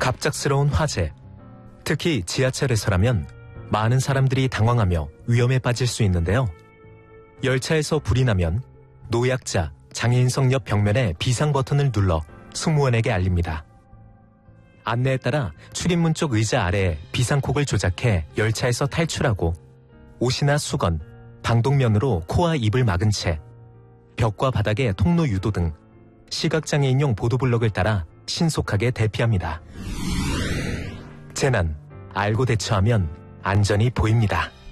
갑작스러운 화재, 특히 지하철에서라면 많은 사람들이 당황하며 위험에 빠질 수 있는데요. 열차에서 불이 나면 노약자, 장애인석 옆 벽면에 비상 버튼을 눌러 승무원에게 알립니다. 안내에 따라 출입문 쪽 의자 아래에 비상콕을 조작해 열차에서 탈출하고 옷이나 수건, 방독면으로 코와 입을 막은 채 벽과 바닥에 통로 유도 등 시각장애인용 보도블럭을 따라 신속하게 대피합니다. 재난, 알고 대처하면 안전이 보입니다.